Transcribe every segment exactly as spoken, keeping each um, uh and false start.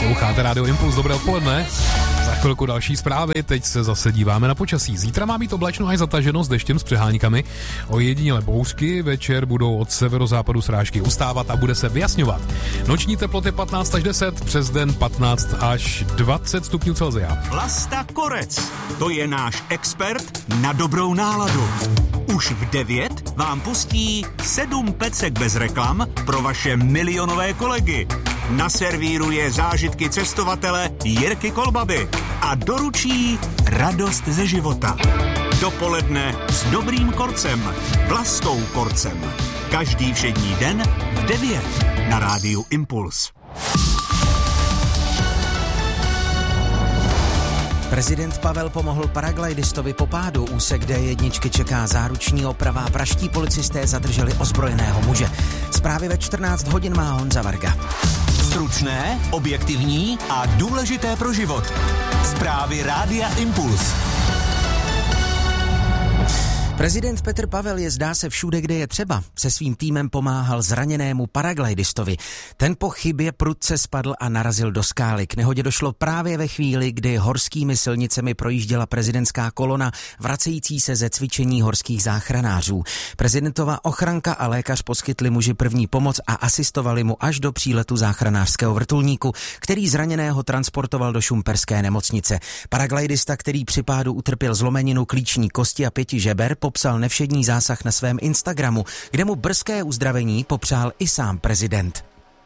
Posloucháte Rádio Impuls, dobré odpoledne. Za chvilku další zprávy, teď se zase díváme na počasí. Zítra má být oblačno až zataženo s deštěm s přeháňkami. Ojedinělé bouřky, večer budou od severozápadu srážky ustávat a bude se vyjasňovat. Noční teploty patnáct až deset, přes den patnáct až dvacet stupňů Celsia. Vlasta Korec, to je náš expert na dobrou náladu. Už v devět vám pustí sedm pecek bez reklam pro vaše milionové kolegy. Naservíruje zážitky cestovatele Jirky Kolbaby a doručí radost ze života. Dopoledne s dobrým korcem, Vlastou Korcem. Každý všední den v devět na rádiu Impuls. Prezident Pavel pomohl paraglajdistovi po pádu. Úsek D jedna čeká záruční oprava. Praští policisté zadrželi ozbrojeného muže. Zprávy ve čtrnáct hodin má Honza Varga. Stručné, objektivní a důležité pro život. Zprávy rádia Impuls. Prezident Petr Pavel je zdá se všude, kde je třeba. Se svým týmem pomáhal zraněnému paraglajdistovi. Ten po chybě prudce spadl a narazil do skály. K nehodě došlo právě ve chvíli, kdy horskými silnicemi projížděla prezidentská kolona vracející se ze cvičení horských záchranářů. Prezidentova ochranka a lékař poskytli muži první pomoc a asistovali mu až do příletu záchranářského vrtulníku, který zraněného transportoval do šumperské nemocnice. Paraglidista, který při pádu utrpěl zlomeninu klíční kosti a pěti žeber, popsal nevšední zásah na svém Instagramu, kde mu brzké uzdravení popřál i sám prezident.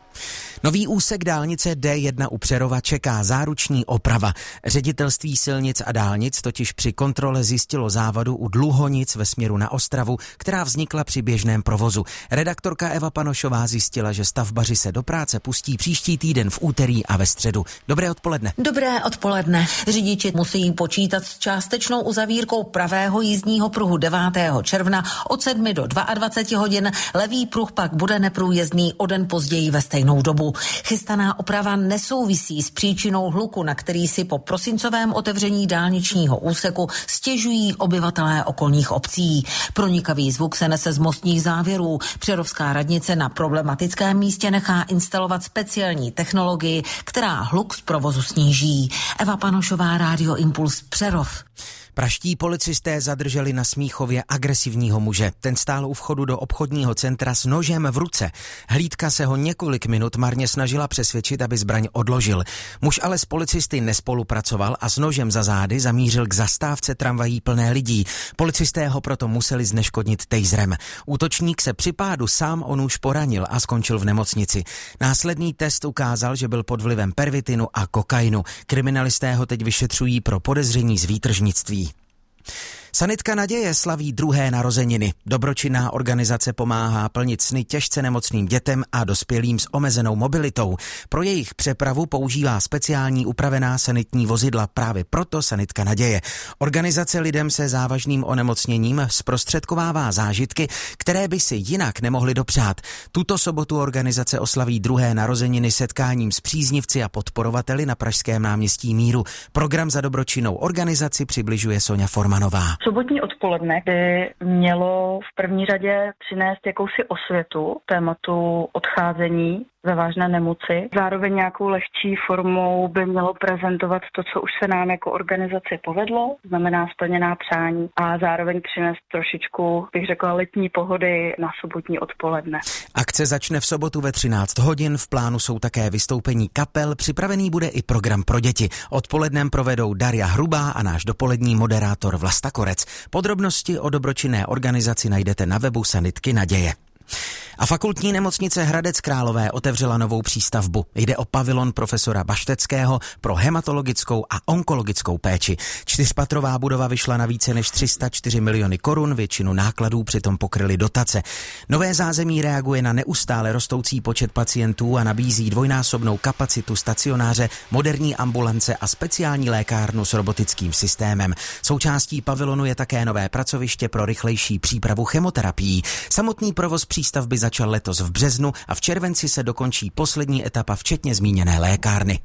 Nový úsek dálnice D jedna u Přerova čeká záruční oprava. Ředitelství silnic a dálnic totiž při kontrole zjistilo závadu u Dluhonic ve směru na Ostravu, která vznikla při běžném provozu. Redaktorka Eva Panošová zjistila, že stavbaři se do práce pustí příští týden v úterý a ve středu. Dobré odpoledne. Dobré odpoledne. Řidiči musí počítat s částečnou uzavírkou pravého jízdního pruhu devátého června od sedmi do dvaceti dvou hodin. Levý pruh pak bude neprůjezdný o den později ve stejnou dobu. Chystaná oprava nesouvisí s příčinou hluku, na který si po prosincovém otevření dálničního úseku stěžují obyvatelé okolních obcí. Pronikavý zvuk se nese z mostních závěrů. Přerovská radnice na problematickém místě nechá instalovat speciální technologii, která hluk z provozu sníží. Eva Panošová, Rádio Impuls, Přerov. Praští policisté zadrželi na Smíchově agresivního muže. Ten stál u vchodu do obchodního centra s nožem v ruce. Hlídka se ho několik minut marně snažila přesvědčit, aby zbraň odložil. Muž ale s policisty nespolupracoval a s nožem za zády zamířil k zastávce tramvají plné lidí. Policisté ho proto museli zneškodnit tejzrem. Útočník se při pádu sám o nůž poranil a skončil v nemocnici. Následný test ukázal, že byl pod vlivem pervitinu a kokainu. Kriminalisté ho teď vyšetřují pro podezření z výtržnictví. Sanitka Naděje slaví druhé narozeniny. Dobročinná organizace pomáhá plnit sny těžce nemocným dětem a dospělým s omezenou mobilitou. Pro jejich přepravu používá speciální upravená sanitní vozidla, právě proto Sanitka Naděje. Organizace lidem se závažným onemocněním zprostředkovává zážitky, které by si jinak nemohli dopřát. Tuto sobotu organizace oslaví druhé narozeniny setkáním s příznivci a podporovateli na pražském náměstí Míru. Program za dobročinnou organizaci přibližuje Sonja Formanová. Sobotní odpoledne by mělo v první řadě přinést jakousi osvětu tématu odcházení ve vážné nemoci. Zároveň nějakou lehčí formou by mělo prezentovat to, co už se nám jako organizaci povedlo, znamená splněná přání, a zároveň přinést trošičku, bych řekla, letní pohody na sobotní odpoledne. Akce začne v sobotu ve třináct hodin, v plánu jsou také vystoupení kapel, připravený bude i program pro děti. Odpolednem provedou Daria Hrubá a náš dopolední moderátor Vlasta Korec. Podrobnosti o dobročinné organizaci najdete na webu Sanitky Naděje. A fakultní nemocnice Hradec Králové otevřela novou přístavbu. Jde o pavilon profesora Bašteckého pro hematologickou a onkologickou péči. Čtyřpatrová budova vyšla na více než tři sta čtyři miliony korun, většinu nákladů přitom pokryly dotace. Nové zázemí reaguje na neustále rostoucí počet pacientů a nabízí dvojnásobnou kapacitu stacionáře, moderní ambulance a speciální lékárnu s robotickým systémem. Součástí pavilonu je také nové pracoviště pro rychlejší přípravu chemoterapií. Samotný provoz přístavby začal letos v březnu a v červenci se dokončí poslední etapa včetně zmíněné lékárny.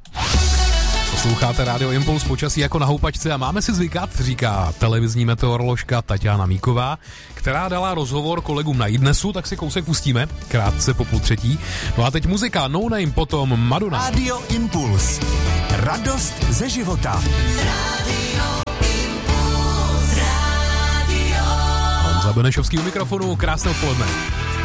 Posloucháte Rádio Impuls, počasí jako na houpačce a máme si zvykat, říká televizní meteoroložka Tatiana Míková, která dala rozhovor kolegům na iDnesu, tak si kousek pustíme, krátce po půl třetí. No a teď muzika, No Name, potom Madonna. Rádio Impuls. radost ze života. Honza Benešovský u mikrofonu, krásné odpoledne.